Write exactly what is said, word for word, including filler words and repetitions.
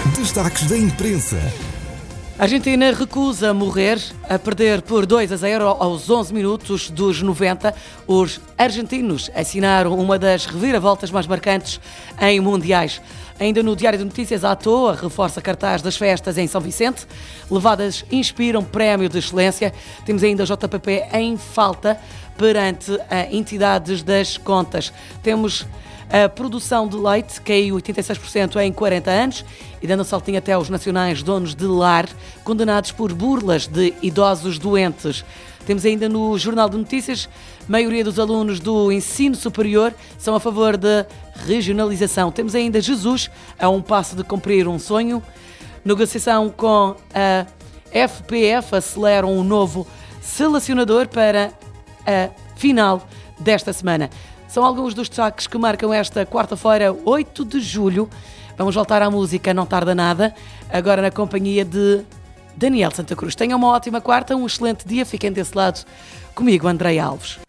Destaques da imprensa. A Argentina recusa morrer, a perder por dois a zero aos onze minutos dos noventa. Os argentinos assinaram uma das reviravoltas mais marcantes em mundiais. Ainda no Diário de Notícias, à toa, reforça cartaz das festas em São Vicente. Levadas inspiram prémio de excelência. Temos ainda J P P em falta perante a entidades das contas. Temos a produção de leite, caiu oitenta e seis por cento em quarenta anos e dando um saltinho até aos nacionais donos de lar, condenados por burlas de idosos doentes. Temos ainda no Jornal de Notícias, a maioria dos alunos do ensino superior são a favor da regionalização. Temos ainda Jesus a um passo de cumprir um sonho. Negociação com a F P F acelera um novo selecionador para a final desta semana. São alguns dos destaques que marcam esta quarta-feira, oito de julho. Vamos voltar à música, não tarda nada, agora na companhia de Daniel Santa Cruz. Tenham uma ótima quarta, um excelente dia. Fiquem desse lado comigo, Andrei Alves.